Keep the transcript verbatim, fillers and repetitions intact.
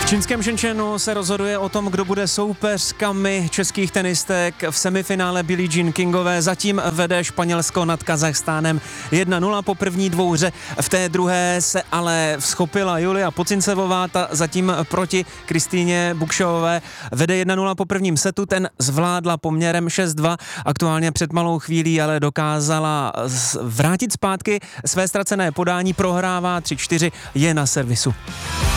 V čínském Shenzhenu se rozhoduje o tom, kdo bude soupeřkami českých tenistek v semifinále Billie Jean Kingové. Zatím vede Španělsko nad Kazachstánem jedna nula po první dvouhře. V té druhé se ale vzchopila Julia Pocincevová, ta zatím proti Kristýně Bukšovové vede jedna nula po prvním setu, ten zvládla poměrem šest dva. Aktuálně před malou chvílí ale dokázala vrátit zpátky své ztracené podání, prohrává tři čtyři, je na servisu.